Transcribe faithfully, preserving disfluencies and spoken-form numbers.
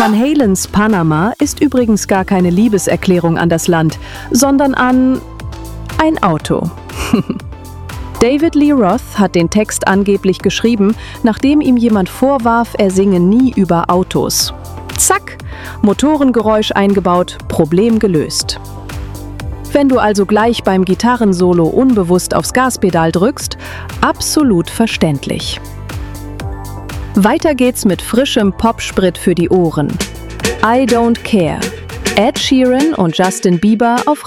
Van Halens Panama ist übrigens gar keine Liebeserklärung an das Land, sondern an ein Auto. David Lee Roth hat den Text angeblich geschrieben, nachdem ihm jemand vorwarf, er singe nie über Autos. Zack, Motorengeräusch eingebaut, Problem gelöst. Wenn du also gleich beim Gitarrensolo unbewusst aufs Gaspedal drückst, absolut verständlich. Weiter geht's mit frischem Popsprit für die Ohren. I Don't Care. Ed Sheeran und Justin Bieber auf